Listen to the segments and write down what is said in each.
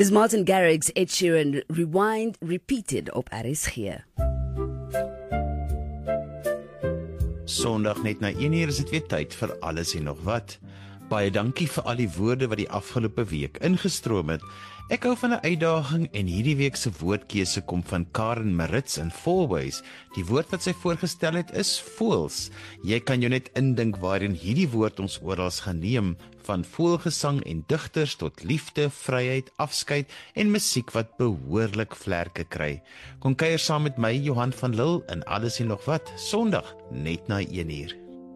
Dis Martin Garrix, Ed Sheeran, Rewind, Repeated op RSG. Sondag net na 1 uur is dit weer tyd vir alles en nog wat. Baie dankie vir al die woorde wat die afgelope week ingestroom het. Ek hou van 'n uitdaging en hierdie week se woordkeuse kom van Karen Maritz in Fourways. Die woord wat sy voorgestel het is voëls. Jy kan jou net indink waarin hierdie woord ons oral gaan neem, van voëlgesang en digters tot liefde, vryheid, afskeid en musiek wat behoorlik vlerke kry. Kom kuier saam met my, Johan van Lille, in alles en nog wat, Sondag net na 1 uur.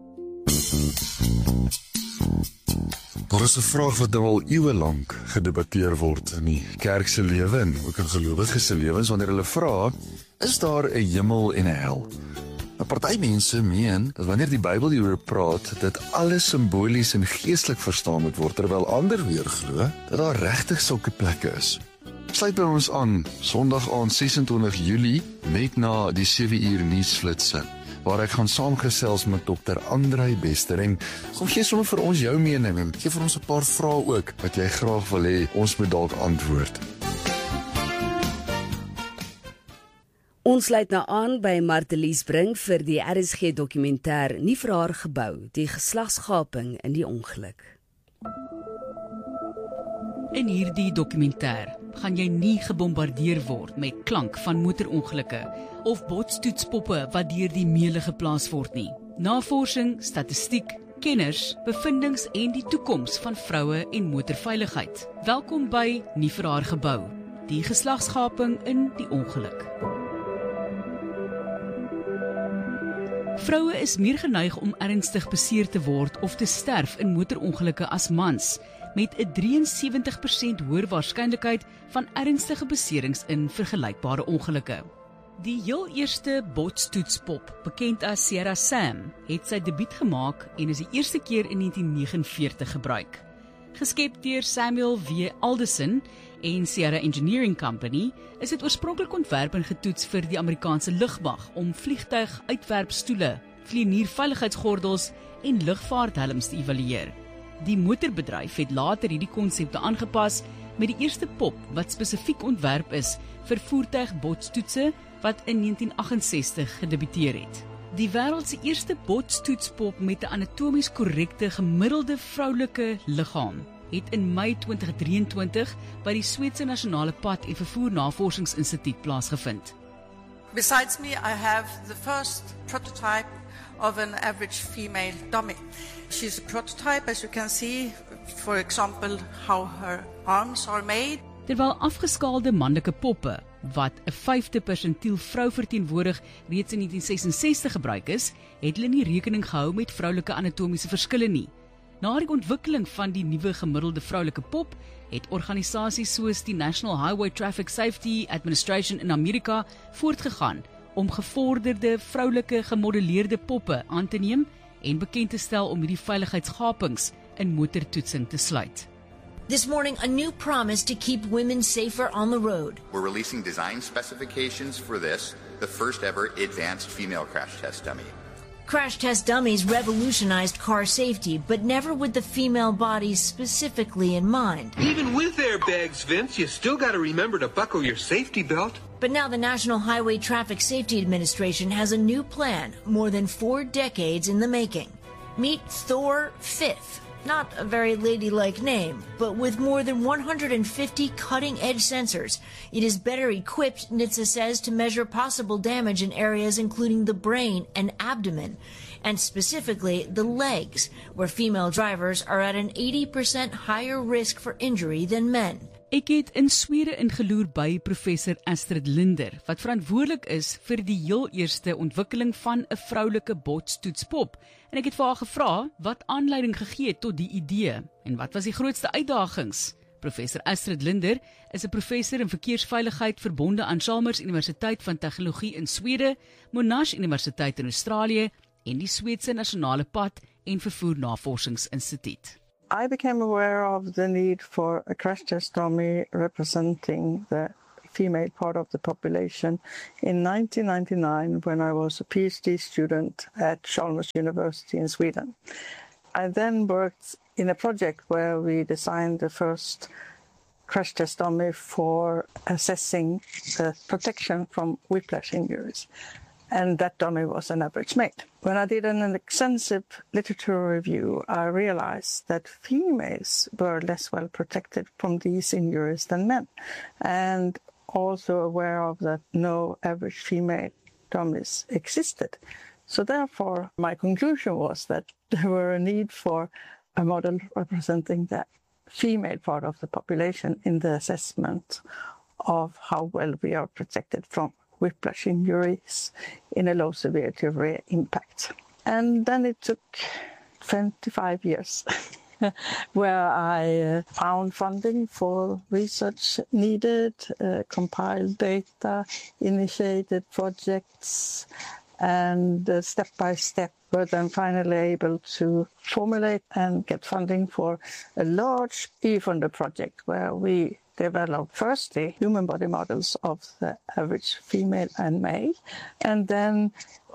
Daar is 'n vraag wat al eeue lank gedebatteer word in die kerk se lewe en ook in gelowiges se lewens wanneer hulle vra, is daar 'n hemel en 'n hel? 'n Party mense meen dat wanneer die Bybel hieroor praat, dit alles simbolies en geestelik verstaan moet word, terwyl ander weer glo dat daar regtig sulke plekke is. Sluit by ons aan Sondag aand 26 Julie net na die 7 uur nuusflitse, waar ek gaan saamgesels met Dr. Andrei Bester en kom gee sommer vir ons jou mening en gee vir ons 'n paar vrae ook wat jy graag wil hê ons moet dalk antwoord. Ons sluit nou aan by Martelies Brink vir die RSG dokumentêr Nie vir haar gebou, die geslagsgaping in die ongeluk. In hierdie dokumentêr gaan jy nie gebombardeer word met klank van motorongelukke of botstoetspoppe wat deur die meule geplaas word nie. Navorsing, statistiek, kenners, bevindings en die toekoms van vroue en motorveiligheid. Welkom by Nie vir haar gebou, die geslagsgaping in die ongeluk. Vroue is meer geneig om ernstig beseer te word of te sterf in motorongelukke as mans, met 'n 73% hoër waarskynlikheid van ernstige beserings in vergelykbare ongelukke. Die heel eerste botstoetspop, bekend as Sierra Sam, het sy debuut gemaak en is die eerste keer in 1949 gebruik. Geskep deur Samuel W. Alderson en Sierra Engineering Company, is dit oorspronklik ontwerp en getoets vir die Amerikaanse lugmag om vliegtuig-uitwerpstoele, vlieënierveiligheidsgordels en lugvaarthelms te evalueer. Die motorbedryf het later hierdie konsepte aangepas met die eerste pop wat spesifiek ontwerp is vir voertuigbotstoetse wat in 1968 gedebuteer het. Die wêreld se eerste botstoetspop met 'n anatomies korrekte gemiddelde vroulike liggaam het in Mei 2023 by die Sweedse Nasionale Pad- en Vervoer-navorsingsinstituut plaasgevind. Besides me, I have the first prototype of an average female dummy. She's a prototype, as you can see, for example, how her arms are made. Terwyl afgeskaalde manlike poppe, wat 'n 5de persentiel vrou verteenwoordig, reeds in 1966 gebruik is, het hulle nie rekening gehou met vroulike anatomiese verskille nie. Na die ontwikkeling van die nuwe gemiddelde vroulike pop, het organisasies soos die National Highway Traffic Safety Administration in Amerika voortgegaan om gevorderde vroulike gemodelleerde poppe aan te neem en bekend te stel om hierdie veiligheidsgapings in motortoetsing te sluit. This morning, a new promise to keep women safer on the road. We're releasing design specifications for this, the first ever advanced female crash test dummy. Crash test dummies revolutionized car safety, but never with the female body specifically in mind. Even with airbags, Vince, you still got to remember to buckle your safety belt. But now the National Highway Traffic Safety Administration has a new plan, more than 4 decades in the making. Meet Thor Fifth. Not a very ladylike name, but with more than 150 cutting-edge sensors, it is better equipped, NHTSA says, to measure possible damage in areas including the brain and abdomen, and specifically the legs, where female drivers are at an 80% higher risk for injury than men. Ek het in Swede ingeloer by professor Astrid Linder, wat verantwoordelik is vir die heel eerste ontwikkeling van 'n vroulike botstoetspop. En ek het vir haar gevra wat aanleiding gegee het tot die idee en wat was die grootste uitdagings. Professor Astrid Linder is 'n professor in verkeersveiligheid verbonde aan Chalmers Universiteit van Tegnologie in Swede, Monash Universiteit in Australië en die Sweedse Nasionale Pad- en Vervoer-navorsingsinstituut. I became aware of the need for a crash test dummy representing the female part of the population in 1999 when I was a PhD student at Chalmers University in Sweden. I then worked in a project where we designed the first crash test dummy for assessing the protection from whiplash injuries. And that dummy was an average male. When I did an extensive literature review, I realized that females were less well protected from these injuries than men, and also aware of that no average female dummies existed. So therefore, my conclusion was that there were a need for a model representing the female part of the population in the assessment of how well we are protected from whiplash injuries in a low severity rear impact. And then it took 25 years where I found funding for research needed, compiled data, initiated projects, and step by step were then finally able to formulate and get funding for a large e-funded project where we developed firstly human body models of the average female and male, and then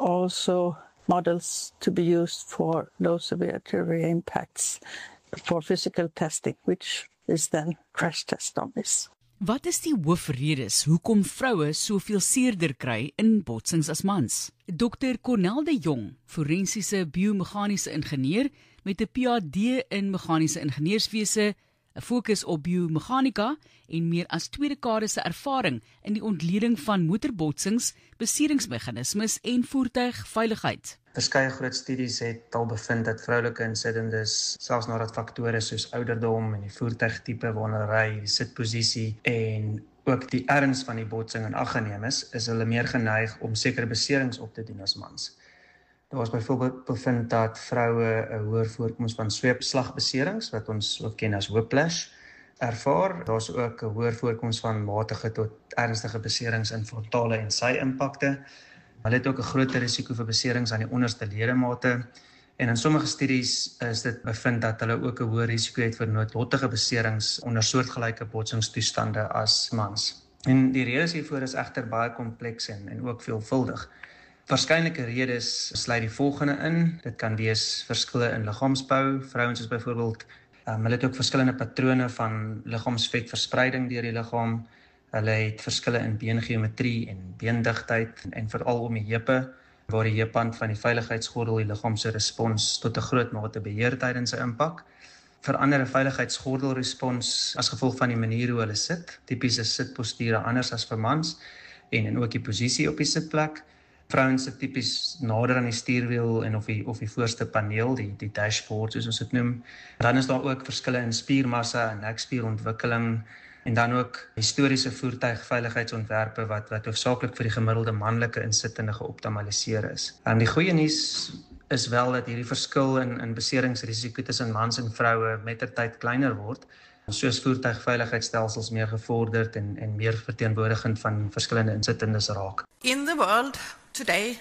also models to be used for low severity rear impacts for physical testing, which is then crash test dummies. Wat is die hoofredes hoekom vroue soveel seerder kry in botsings as mans? Dr. Cornel de Jong, forensiese biomeganiese ingenieur met 'n PhD in meganiese ingenieurswese, 'n fokus op biomeganika en meer as 2 dekades se ervaring in die ontleding van motorbotsings, beseringsmeganismes en voertuigveiligheid. Verskeie groot studies het al bevind dat vroulike insidendes, selfs nadat faktore soos ouderdom en die voertuigtipe waarna ry, die sitposisie en ook die erns van die botsing in ag geneem is hulle meer geneig om sekere beserings op te doen as mans. Daar is byvoorbeeld bevind dat vroue 'n hoër voorkoms van sweepslagbeserings, wat ons ook ken as whiplash, ervaar. Daar is ook 'n hoër voorkoms van matige tot ernstige beserings in frontale en sy-impakte. Hulle het ook 'n groter risiko vir beserings aan die onderste ledemate. En in sommige studies is dit bevind dat hulle ook 'n hoër risiko het vir noodlottige beserings onder soortgelyke botsingstoestande as mans. En die redes hiervoor is egter baie kompleks en ook veelvuldig. Waarskynlike redes sluit die volgende in. Dit kan wees verskille in liggaamsbou. Vrouens is byvoorbeeld, hulle het ook verskillende patrone van liggaamsvetverspreiding deur die liggaam. Hulle het verskille in beengeometrie en beendigtheid en veral om die heupe, waar die heupband van die veiligheidsgordel die liggaam se respons tot 'n groot mate beheer tydens 'n impak. Verander 'n veiligheidsgordelrespons as gevolg van die manier hoe hulle sit. Tipies is sitposture anders as vir mans en ook die posisie op die sitplek. Vrouens sit tipies nader aan die stuurwiel en of die voorste paneel, die dashboard soos ons dit noem. Dan is daar ook verskille in spiermassa en nekspierontwikkeling en dan ook historiese voertuigveiligheidsontwerpe wat hoofsaaklik vir die gemiddelde manlike insittende geoptimaliseer is. Die goeie nuus is wel dat hierdie verskil in beseringsrisiko tussen mans en vroue mettertyd kleiner word, soos voertuigveiligheidsstelsels meer gevorderd en meer verteenwoordigend van verskillende insittendes raak. In the world today,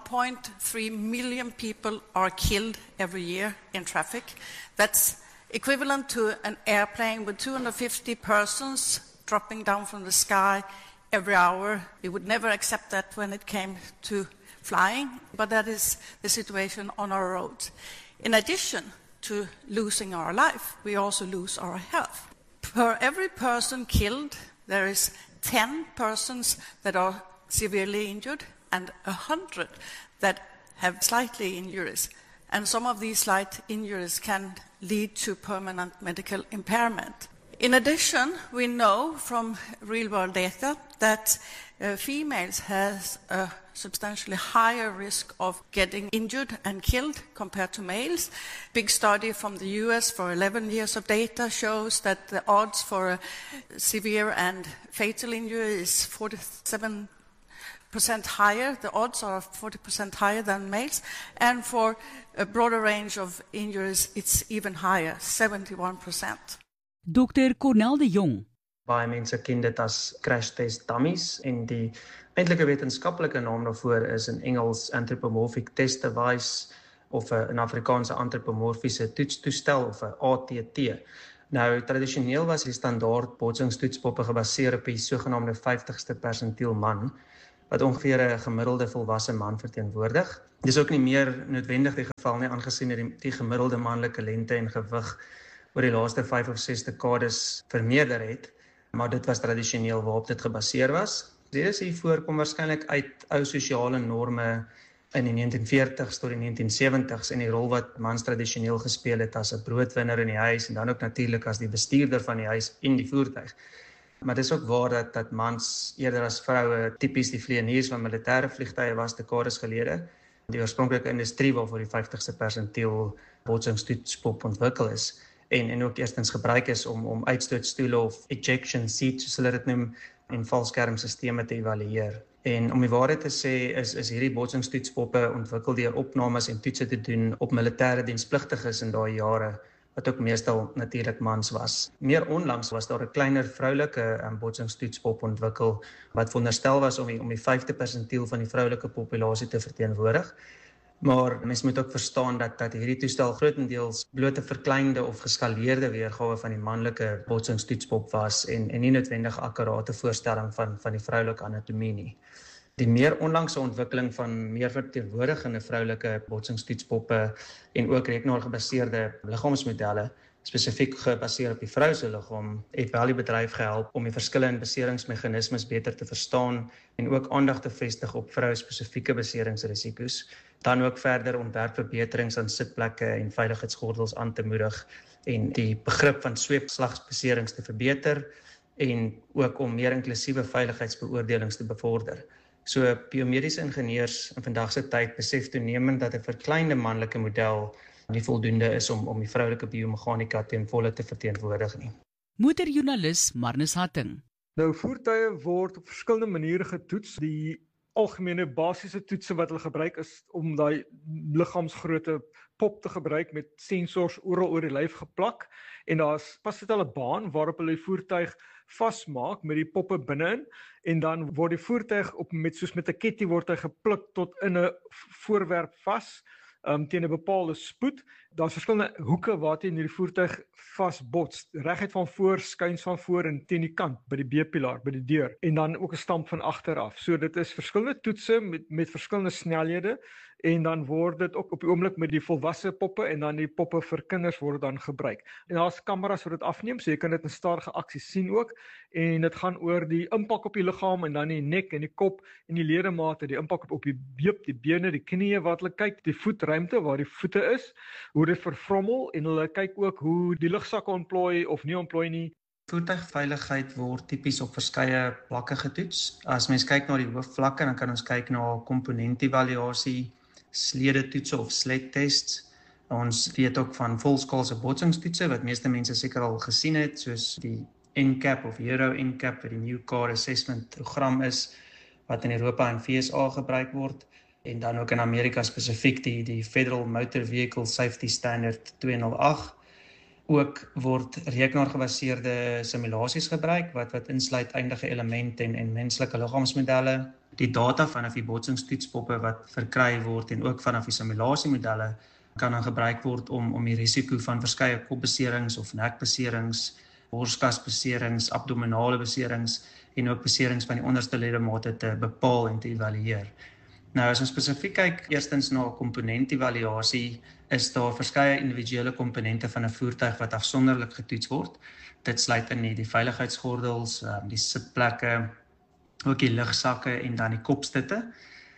1.3 million people are killed every year in traffic. That's equivalent to an airplane with 250 persons dropping down from the sky every hour. We would never accept that when it came to flying, but that is the situation on our roads. In addition to losing our life, we also lose our health. Per every person killed, there is 10 persons that are severely injured and 100 that have slightly injuries. And some of these slight injuries can lead to permanent medical impairment. In addition, we know from real-world data that females have a substantially higher risk of getting injured and killed compared to males. Big study from the US for 11 years of data shows that the odds for a severe and fatal injury is 47% higher. The odds are 40% higher than males. And for a broader range of injuries, it's even higher, 71%. Dr. Cornel de Jong. Baie mense ken dit as crash test dummies en die eintlike wetenskaplike naam daarvoor is in Engels anthropomorphic test device of 'n Afrikaanse antropomorfiese toetstoestel of 'n ATT. Nou tradisioneel was die standaard botsingstoetspoppe gebaseer op die sogenaamde 50ste persentiel man wat ongeveer 'n gemiddelde volwasse man verteenwoordig. Dis ook nie meer noodwendig die geval nie, aangesien die gemiddelde manlike lengte en gewig oor die laaste 5 of 6 dekades vermeerder het. maar dit was tradisioneel waarop dit gebaseer was. Dit hiervoor kom waarskynlik uit ou sosiale norme in die 1940s tot die 1970s en die rol wat mans tradisioneel gespeel het as 'n broodwinner in die huis en dan ook natuurlik as die bestuurder van die huis en die voertuig. Maar dit is ook waar dat mans eerder as vroue tipies die vlieëniers van militêre vliegtuie was dekades gelede. Die oorspronklike industrie waarvoor die 50ste persentiel botsingstoetspop ontwikkel is en ook eerstens gebruik is om uitstootstoele of ejection seats, soos hulle dit noem, en valskermsisteme te evalueer. En om die waarheid te sê, is hierdie botsingstoetspoppe ontwikkel deur opnames en toetse te doen op militêre dienspligtiges in daai jare, wat ook meestal natuurlik mans was. Meer onlangs was daar 'n kleiner vroulike botsingstoetspop ontwikkel, wat veronderstel was om die 5de persentiel van die vroulike populasie te verteenwoordig. Maar mens moet ook verstaan dat hierdie toestel grootendeels bloot 'n verkleinde of geskaleerde weergawe van die manlike botsingstoetspop was en nie noodwendig akkurate voorstelling van die vroulike anatomie nie. Die meer onlangse ontwikkeling van meer verteenwoordigende vroulike botsingstoetspoppe en ook rekenaargebaseerde liggaamsmodelle, spesifiek gebaseer op die vrou se liggaam, het wel die bedryf gehelp om die verskillende beseringsmeganismes beter te verstaan en ook aandag te vestig op vrou-spesifieke beseringsrisiko's. Dan ook verder ontwerpverbeterings aan sitplekke en veiligheidsgordels aan te moedig en die begrip van sweepslagsbeserings te verbeter en ook om meer inklusiewe veiligheidsbeoordelings te bevorder. So biomediese ingenieurs in vandag se tyd besef toenemend dat 'n verkleinde manlike model nie voldoende is om die vroulike biomeganika ten volle te verteenwoordig nie. Motorjoernalis Marnus Hatting. Nou, voertuie word op verskillende maniere getoets. Die algemene basiese toetse wat hulle gebruik is om daai liggaamsgrootte pop te gebruik met sensors oral oor die lyf geplak en daar's pas dit al 'n baan waarop hulle die voertuig vasmaak met die poppe binne-in en dan word die voertuig soos met 'n ketty word hy gepluk tot in 'n voorwerp vas teen 'n bepaalde spoed. Daar's verskillende hoeke waarteen die voertuig vasbots, reguit van voor, skuins van voor en teen die kant by die B-pilaar, by die deur en dan ook 'n stamp van agter af. So dit is verskillende toetse met verskillende snelhede en dan word dit ook op die oomblik met die volwasse poppe en dan die poppe vir kinders word dan gebruik. En daar's kameras wat dit afneem, so jy kan dit in stadige aksie sien ook en dit gaan oor die impak op die liggaam en dan die nek en die kop en die ledemate, die impak op die heup, die bene, die knieë wat hulle kyk, die voetruimte waar die voete is, hoe dit vervrommel en hulle kyk ook hoe die lugsakke ontplooi of nie ontplooi nie. Voertuigveiligheid word tipies op verskeie vlakke getoets. As mens kyk na die hoofvlakke, dan kan ons kyk na komponentevaluasie, sledetoetse of sled tests. Ons weet ook van volskaalse botsingstoetse wat meeste mense seker al gesien het, soos die NCAP of Euro NCAP wat die New Car Assessment program is wat in Europa en VSA gebruik word en dan ook in Amerika spesifiek die Federal Motor Vehicle Safety Standard 208. Ook word rekenaargebaseerde simulasies gebruik wat insluit eindige elemente en menslike liggaamsmodelle. Die data vanaf die botsingstoetspoppe wat verkry word en ook vanaf die simulasiemodelle kan dan gebruik word om die risiko van verskeie kopbeserings of nekbeserings, borskasbeserings, abdominale beserings en ook beserings van die onderste ledemate te bepaal en te evalueer. Nou as ons spesifiek kyk eerstens na komponentevaluasie, is daar verskeie individuele komponente van 'n voertuig wat afsonderlik getoets word. Dit sluit in die veiligheidsgordels, die sitplekke, ook die lugsakke en dan die kopstutte.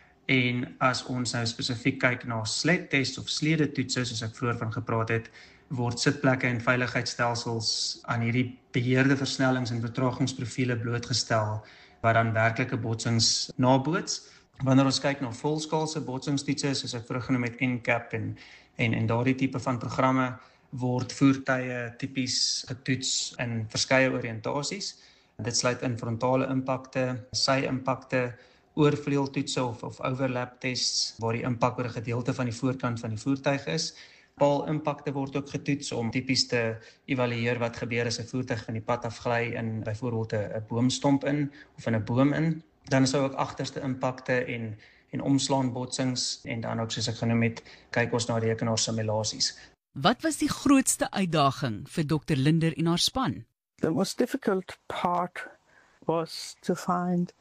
En as ons nou spesifiek kyk na sledtests of sledetoetse, soos ek vroeër van gepraat het, word sitplekke en veiligheidsstelsels aan hierdie beheerde versnellings en vertragingsprofiele blootgestel wat dan werklike botsings naboots. Wanneer ons kyk na volskaalse botsingstoetse, soos ek vroeër genoem het NCAP en daardie tipe van programme, word voertuie tipies getoets in verskeie oriëntasies. Dit sluit in frontale impakte, sy-impakte, oorvleueltoetse of overlap tests, waar die impak oor 'n gedeelte van die voorkant van die voertuig is. Paalimpakte word ook getoets om tipies te evalueer wat gebeur as 'n voertuig van die pad afgly in byvoorbeeld 'n boomstomp in of in 'n boom in. Dan is ook agterste impakte en omslaan botsings en dan ook soos ek genoem het, kyk ons na rekenaarsimulasies. Wat was die grootste uitdaging vir Dr. Linder en haar span? The most difficult part was to find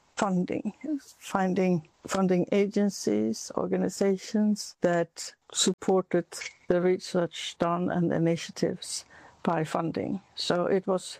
funding agencies, organizations that supported the research done and initiatives by funding. So it was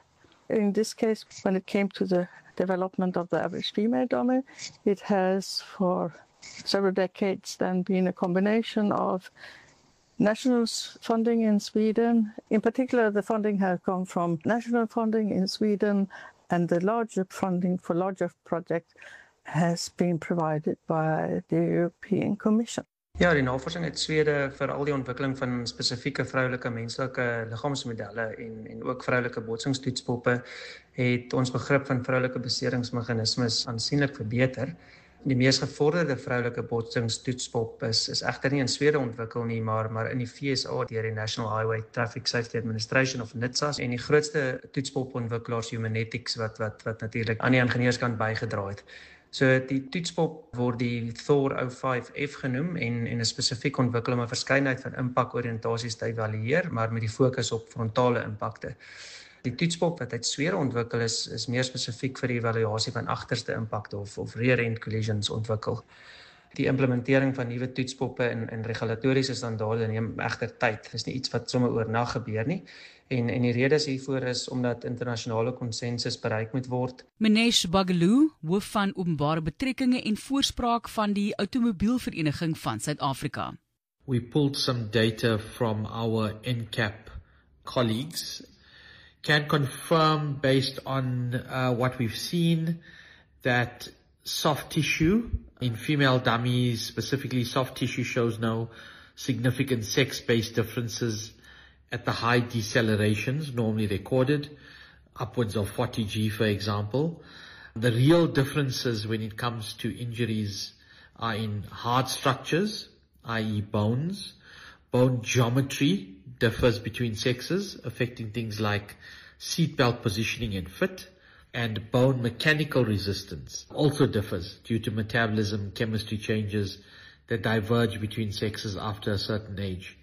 In this case, when it came to the development of the average female dummy, it has for several decades then been a combination of national funding in Sweden. In particular, the funding has come from national funding in Sweden, and the larger funding for larger projects has been provided by the European Commission. Ja, die navorsing het Swede vir al die ontwikkeling van spesifieke vroulike menslike liggaamsmodelle en ook vroulike botsingstoetspoppe het ons begrip van vroulike beseringsmeganismes aansienlik verbeter. Die mees gevorderde vroulike botsingstoetspop is egter nie in Swede ontwikkel nie, maar in die VSA deur die National Highway Traffic Safety Administration of NHTSA en die grootste toetspopontwikkelaars Humanetics wat natuurlik aan die ingenieurskant bygedra het. So die toetspop word die Thor O5F genoem en is spesifiek ontwikkel om 'n verskeidenheid van impakoriëntasies te evalueer, maar met die fokus op frontale impakte. Die toetspop wat uit Swede ontwikkel is meer spesifiek vir die evaluasie van agterste impakte of rear-end collisions ontwikkel. Die implementering van nuwe toetspoppe en regulatoriese standaarde neem egter tyd. Dit is nie iets wat sommer oornag gebeur nie. En die redes hiervoor is omdat internasionale konsensus bereik moet word. Manesh Bagaloo, hoof van openbare betrekkinge en voorspraak van die Automobielvereniging van Suid-Afrika. We pulled some data from our NCAP colleagues. Can confirm based on what we've seen that soft tissue in female dummies, specifically soft tissue, shows no significant sex-based differences at the high decelerations normally recorded, upwards of 40 G, for example. The real differences when it comes to injuries are in hard structures, i.e. bones. Bone geometry differs between sexes, affecting things like seatbelt positioning and fit, and bone mechanical resistance also differs due to metabolism, chemistry changes that diverge between sexes after a certain age.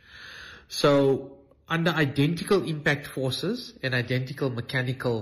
So, under identical impact forces and identical mechanical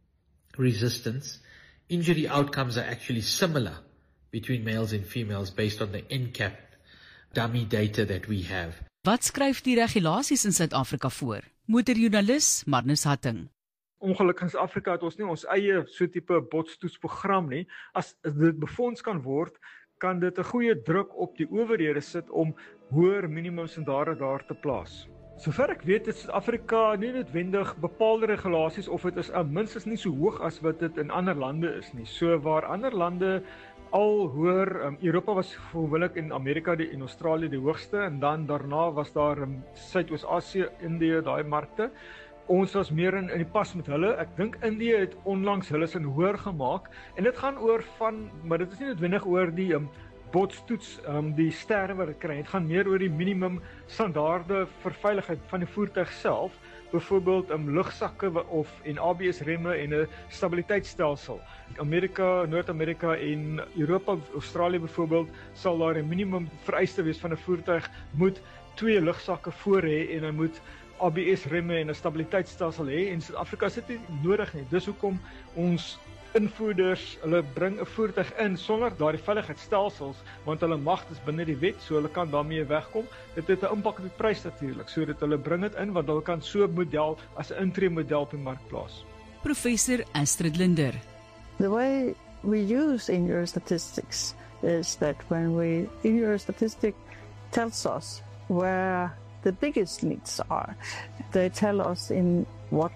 resistance, injury outcomes are actually similar between males and females based on the NCAP dummy data that we have. Wat skryf die regulasies in Suid-Afrika voor? Motorjoernalis Marnus Hatting. Ongelukkig in Suid-Afrika het ons nie ons eie so tipe botstoetsprogram nie. As dit befonds kan word, kan dit 'n goeie druk op die owerhede sit om hoër minimumstandaarde daar te plaas. Sover ek weet, het Suid-Afrika nie noodwendig bepaalde regulasies of dit is minstens nie so hoog as wat dit in ander lande is nie. So waar ander lande al hoër, Europa was gewoonlik en Amerika en Australië die hoogste, en dan daarna was daar Suidoos-Asië, Indië, daai markte. Ons was meer in die pas met hulle. Ek dink Indië het onlangs hulle sin hoër gemaak, en dit gaan oor maar dit is nie noodwendig oor die botstoets, die sterre wat dit kry. Dit gaan meer oor die minimum standaarde vir veiligheid van die voertuig self, byvoorbeeld lugsakke en ABS remme en 'n stabiliteitsstelsel. Amerika, Noord-Amerika en Europa, Australië byvoorbeeld, sal daar 'n minimum vereiste wees van 'n voertuig, moet 2 lugsakke voor hê en hy moet ABS remme en 'n stabiliteitsstelsel hê, en Suid-Afrika is dit nie nodig nie. Dis hoekom ons invoerders, hulle bring 'n voertuig in sonder daardie veiligheidsstelsels, want hulle mag is binne die wet, so hulle kan daarmee wegkom. Dit het 'n impak op die prys natuurlik, so dat hulle bring dit in, want hulle kan so 'n model as 'n intree model op die mark plaas. Professor Astrid Linder. The way we use injury statistics is that when injury statistic tells us where the biggest needs are, they tell us in what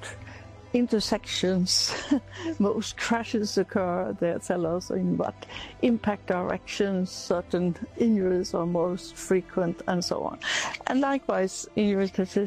intersections most crashes occur. They tell us in what impact directions certain injuries are most frequent, and so on. And likewise, injury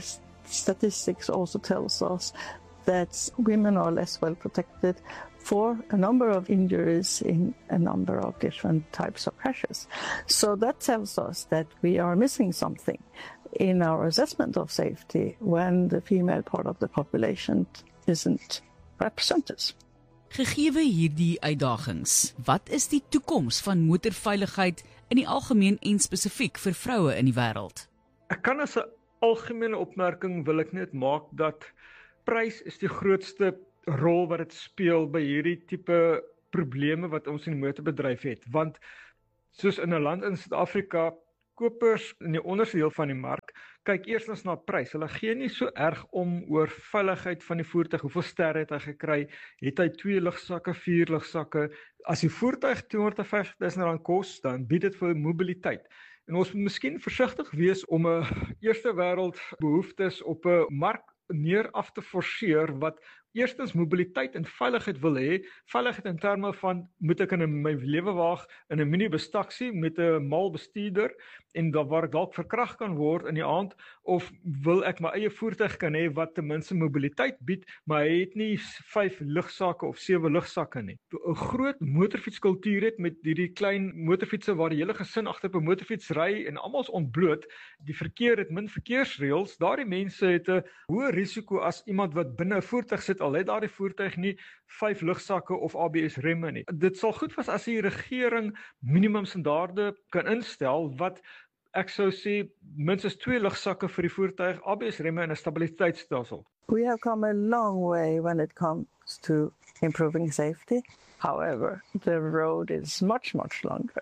statistics also tells us that women are less well protected for a number of injuries in a number of different types of crashes. So that tells us that we are missing something in our assessment of safety when the female part of the population isn't represented. Gegeewe hierdie uitdagings, wat is die toekoms van motorveiligheid in die algemeen en spesifiek vir vroue in die wêreld? Ek kan as 'n algemene opmerking wil ek net maak dat prys is die grootste rol wat dit speel by hierdie tipe probleme wat ons in die motorbedryf het, want soos in 'n land in Suid-Afrika, kopers in die onderste deel van die mark kyk eerstens na prys. Hulle gee nie so erg om oor veiligheid van die voertuig, hoeveel sterre het hy gekry, het hy 2 lugsakke, 4 lugsakke. As die voertuig R250.000 kos, dan bied dit vir mobiliteit. En ons moet miskien versigtig wees om 'n eerste wêreld behoeftes op 'n mark neer af te forceer wat eerstens mobiliteit en veiligheid wil hê. Veiligheid in terme van, moet ek in my lewe waag in 'n minibus taxi met 'n mal bestuurder en waar ek dalk verkragt kan word in die aand, of wil ek my eie voertuig kan hê wat ten minste mobiliteit bied, maar hy het nie 5 lugsakke of 7 lugsakke nie. 'n Groot motorfietskultuur het met hierdie klein motorfietsse waar die hele gesin agter op 'n motorfiets ry en almal is ontbloot. Die verkeer het min verkeersreëls. Daardie mense het 'n hoë risiko as iemand wat binne 'n voertuig sit, al het daardie voertuig nie 5 lugsakke of ABS remme nie. Dit sal goed wees as die regering minimumstandaarde kan instel wat ek sou sê minstens 2 lugsakke vir die voertuig, ABS remme en 'n stabiliteitsstelsel. We have come a long way when it comes to improving safety. However, the road is much longer.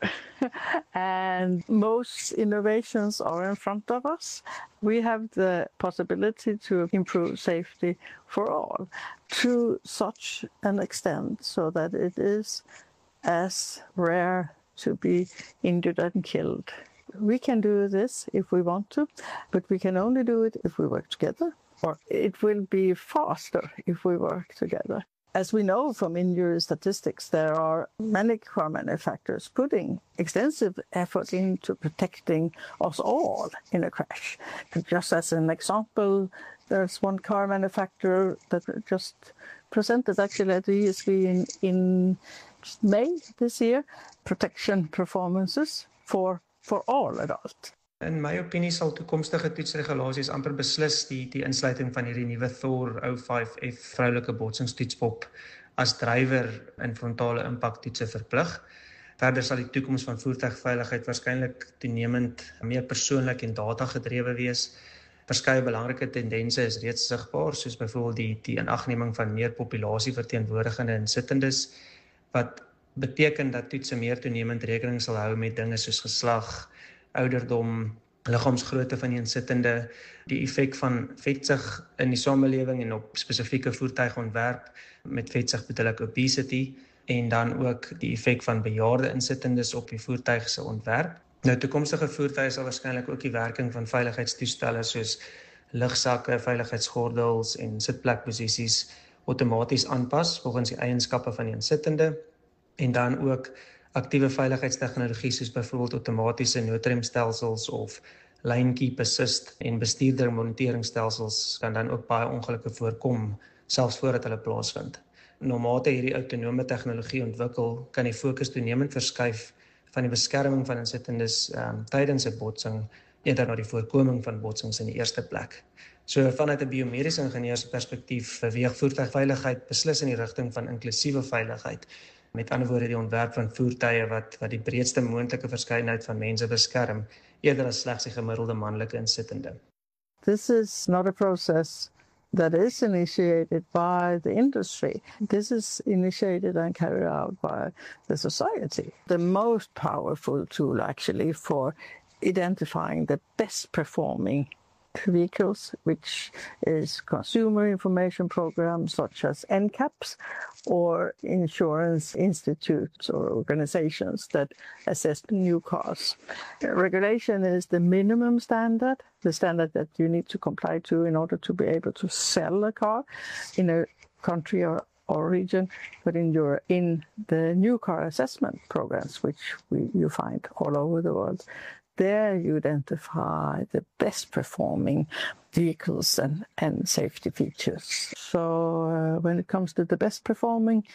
And most innovations are in front of us. We have the possibility to improve safety for all to such an extent so that it is as rare to be injured and killed. We can do this if we want to, but we can only do it if we work together, or it will be faster if we work together. As we know from injury statistics, there are many car manufacturers putting extensive effort into protecting us all in a crash. And just as an example, there's one car manufacturer that just presented actually at the ESV in May this year, protection performances for all adults. In my opinie sal toekomstige toetsregulasies amper beslis die insluiting van hierdie nuwe Thor O5F vroulike botsingstoetspop as drywer in frontale impaktoetse verplig. Verder sal die toekoms van voertuigveiligheid waarskynlik toenemend meer persoonlik en data gedrewe wees. Verskeie belangrike tendense is reeds sigbaar, soos byvoorbeeld die inagneming van meer populasieverteenwoordigende insittendes, wat beteken dat toetse meer toenemend rekening sal hou met dinge soos geslag, ouderdom, liggaamsgrootte van die insittende, die effek van vetsig in die samelewing en op spesifieke voertuigontwerp, met vetsig bedoel ek obesity, en dan ook die effek van bejaarde insittendes op die voertuig se ontwerp. Nou toekomstige voertuie sal waarskynlik ook die werking van veiligheidstoestelle soos lugsakke, veiligheidsgordels en sitplekposisies outomaties aanpas volgens die eienskappe van die insittende, en dan ook aktiewe veiligheidstegnologie soos byvoorbeeld outomatiese noodremstelsels of lane keep assist en bestuurder moniteringstelsels kan dan ook baie ongelukke voorkom, selfs voordat hulle plaasvind. Naarmate hierdie autonome tegnologie ontwikkel, kan die fokus toenemend verskuif van die beskerming van insittendes tydens 'n botsing eerder na die voorkoming van botsings in die eerste plek. So vanuit 'n biomediese ingenieursperspektief beweeg voertuigveiligheid beslis in die rigting van inklusiewe veiligheid. Met ander woorde die ontwerp van voertuie wat die breedste moontlike verskeidenheid van mense beskerm, eerder as slegs die gemiddelde manlike insittende. This is not a process that is initiated by the industry. This is initiated and carried out by the society. The most powerful tool actually for identifying the best performing vehicles, which is consumer information programs such as NCAPs or insurance institutes or organizations that assess new cars. Regulation is the minimum standard, the standard that you need to comply to in order to be able to sell a car in a country or region, but in the new car assessment programs, which you find all over the world. There you identify the best performing vehicles and safety features. So when it comes to the best performing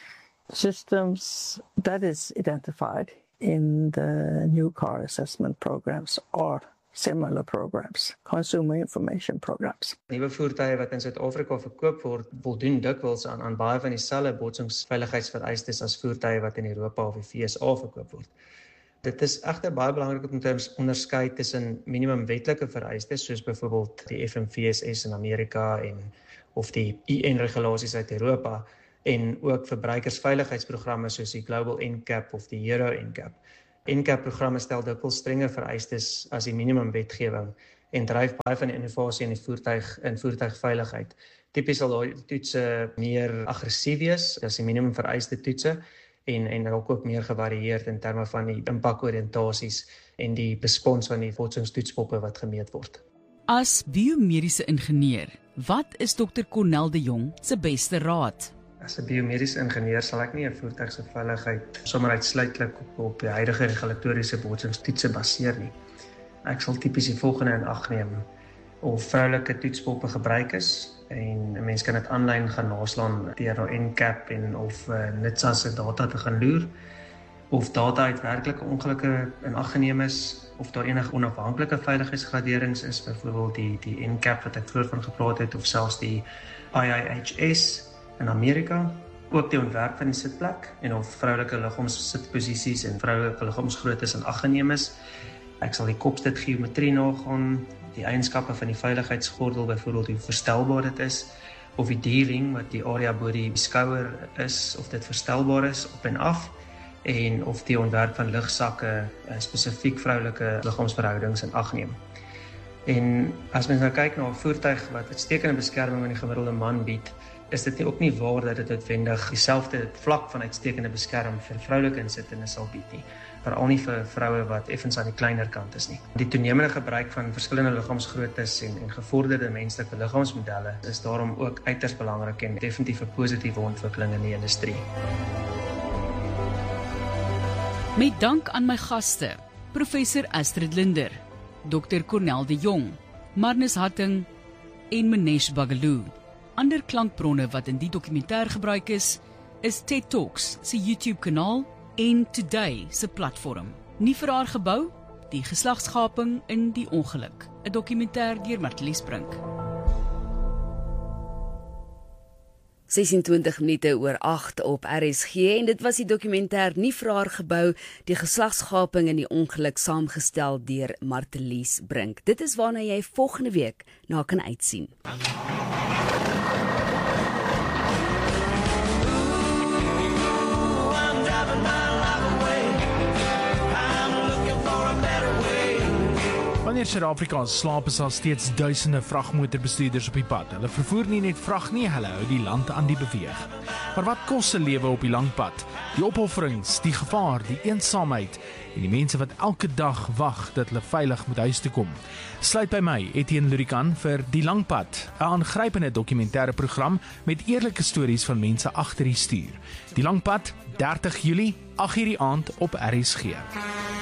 systems, that is identified in the new car assessment programs or similar programs, consumer information programs. Nuwe voertuie wat in Suid-Afrika verkoop word, voldoen dikwels aan baie van dieselfde botsingsveiligheidsvereistes as voertuie wat in Europa of die VSA verkoop word. Dit is egter baie belangrik om te onderskei tussen minimum wetlike vereistes soos byvoorbeeld die FMVSS in Amerika of die UN-regulasies uit Europa en ook verbruikersveiligheidsprogramme soos die Global NCAP of die Euro NCAP. NCAP-programme stel dikwels strenger vereistes as die minimum wetgewing en dryf baie van die innovasie in die voertuigveiligheid. Tipies sal daai toetse meer aggressief wees as die minimum vereiste toetse en dalk ook meer gevarieerd in terme van die impakoriëntasies en die respons van die botsingstoetspoppe wat gemeet word. As biomediese ingenieur, wat is Dr. Cornel de Jong se beste raad? As 'n biomediese ingenieur sal ek nie 'n voertuig se veiligheid sommer uitsluitlik op die huidige regulatoriese botsingstoetse baseer nie. Ek sal tipies die volgende in ag neem: of vroulike toetspoppe gebruik is, en 'n mens kan dit aanlyn gaan naslaan deur na NCAP en of NHTSA se data te gaan loer, of data uit werklike ongelukke in ag geneem is, of daar enige onafhanklike veiligheidsgraderings is, byvoorbeeld die NCAP wat ek vroeër van gepraat het, of selfs die IIHS in Amerika, ook die ontwerp van die sitplek en of vroulike liggaamssitposisies en vroulike liggaamsgroottes in ag geneem is. Ek sal die kopstit geometrie nagaan, die eienskappe van die veiligheidsgordel, byvoorbeeld hoe verstelbaar dit is, of die D-ring wat die area bo die skouer is, of dit verstelbaar is op en af, en of die ontwerp van lugsakke spesifiek vroulike liggaamsverhoudings in ag neem. En as mens nou kyk na 'n voertuig wat uitstekende beskerming aan die gemiddelde man bied, is dit ook nie waar dat dit noodwendig dieselfde vlak van uitstekende beskerming vir vroulike insittendes sal bied nie, veral nie vir vroue wat effens aan die kleiner kant is nie. Die toenemende gebruik van verskillende liggaamsgroottes en gevorderde menslike liggaamsmodelle is daarom ook uiters belangrik en definitief 'n positiewe ontwikkeling in die industrie. Met dank aan my gaste, Professor Astrid Linder, Dr. Cornel de Jong, Marnus Hatting en Manesh Bagaloo. Ander klankbronne wat in die dokumentêr gebruik is TED Talks se YouTube-kanaal en Today se platform. Nie vir haar gebou, die geslagsgaping in die ongeluk, 'n dokumentêr deur Martelies Brink. 26 minute oor 8 op RSG en dit was die dokumentêr Nie vir haar gebou, die geslagsgaping in die ongeluk, saamgestel deur Martelies Brink. Dit is waarna jy volgende week na kan uitsien. Wanneer Suid-Afrika slaap, is daar steeds duisende vragmotorbestuurders op die pad. Hulle vervoer nie net vrag nie, hulle hou die land aan die beweeg. Maar wat kos 'n lewe op die lang pad? Die opofferings, die gevaar, die eensaamheid en die mense wat elke dag wag dat hulle veilig moet huis toe kom. Sluit by my, Etienne Lurikan, vir Die Lang Pad, 'n aangrypende dokumentêre program met eerlike stories van mense agter die stuur. Die Lang Pad, 30 Julie, 8:00 die aand op RSG.